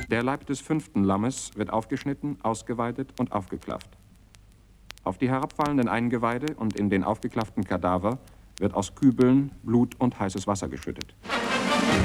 Der Leib des 5. Lammes wird aufgeschnitten, ausgeweidet und aufgeklafft. Auf die herabfallenden Eingeweide und in den aufgeklafften Kadaver wird aus Kübeln Blut und heißes Wasser geschüttet.